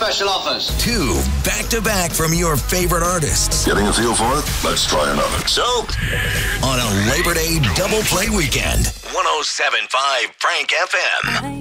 special offers. 2 back-to-back from your favorite artists. Getting a feel for it? Let's try another. So, on a Labor Day double play weekend, 107.5 Frank FM.